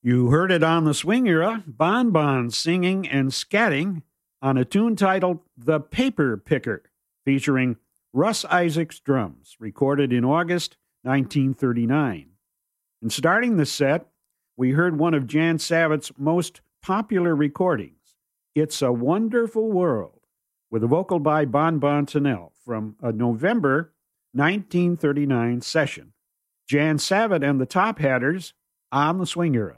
You heard it on the swing era, Bon Bon singing and scatting on a tune titled The Paper Picker, featuring Russ Isaacs drums, recorded in August 1939. And starting the set, we heard one of Jan Savitt's most popular recordings, It's a Wonderful World, with a vocal by Bon Bon Tennell from a November 1939 session. Jan Savitt and the Top Hatters on the swing era.